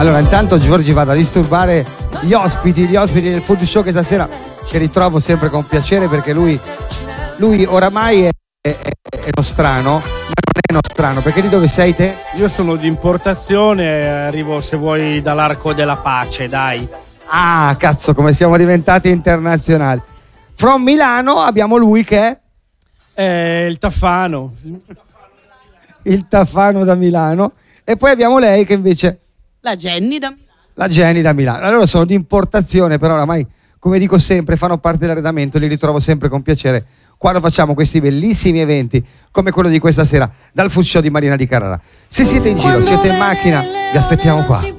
Allora, intanto Giorgi vado a disturbare gli ospiti del food show, che stasera ci ritrovo sempre con piacere, perché lui oramai è nostrano, ma non è nostrano, perché di dove sei te? Io sono di importazione, arrivo se vuoi dall'Arco della Pace, dai. Ah, cazzo, come siamo diventati internazionali. From Milano abbiamo lui che è Il Tafano. il Tafano da Milano, e poi abbiamo lei che invece La Jenny da Milano. Allora sono di importazione, però oramai, come dico sempre, fanno parte dell'arredamento, li ritrovo sempre con piacere quando facciamo questi bellissimi eventi come quello di questa sera dal food show di Marina di Carrara. Se siete in giro, siete in macchina, vi aspettiamo qua.